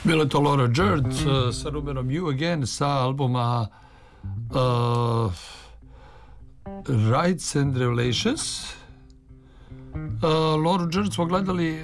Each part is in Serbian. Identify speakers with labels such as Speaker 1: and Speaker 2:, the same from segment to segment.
Speaker 1: Bilo je to Laura Jerd sa numerom You Again sa albuma Rights and Revelations. Laura Jerd smo gledali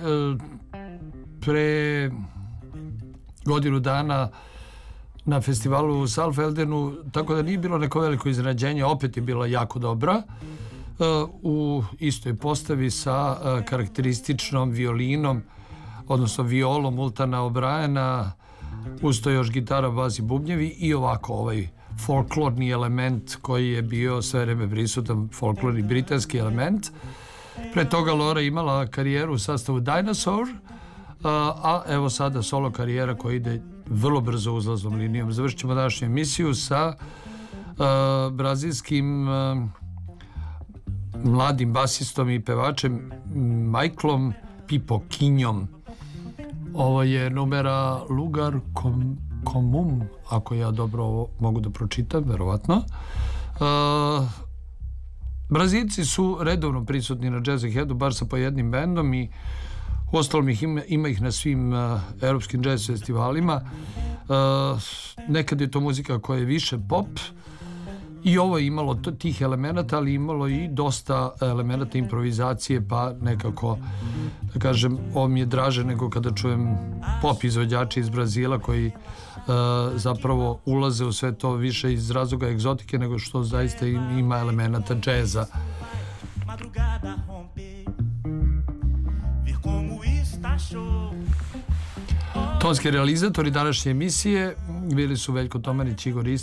Speaker 1: pre godinu dana na festivalu u Saalfeldenu, tako da nije bilo neko veliko iznenađenje. Opet je bila jako dobra u istoj postavi sa karakterističnom violinom, odnosno violom Ultana O'Briena, uz to još gitara, bas i bubnjevi i ovako ovaj folklorni element koji je bio sve vreme prisutan, folklorni britanski element. Pre toga Laura imala karijeru u sastavu Dinosaur, a evo sada solo karijera koja ide vrlo brzo uzlaznom linijom. Završit ćemo današnju emisiju sa brazilskim mladim basistom i pevačem Michaelom Pipoquinhom. Ovo je numera Lugar Comum, ako ja dobro ovo mogu da pročitam, verovatno. Brazilci su redovno prisutni na Jazz Aheadu, bar sa pojednim bendom, i uostalom ima ih na svim evropskim jazz festivalima. Nekad je to muzika koja je više pop, i ovo je imalo tih elemenata, ali imalo i dosta elemenata improvizacije, pa nekako, da kažem, ovo mi je draže nego kada čujem pop izvođače iz Brazila koji zapravo ulaze u sve to više iz razloga egzotike nego što zaista ima elemenata džeza. Tonski realizatori današnje emisije bili su Veljko Tomanić, Igor Isti.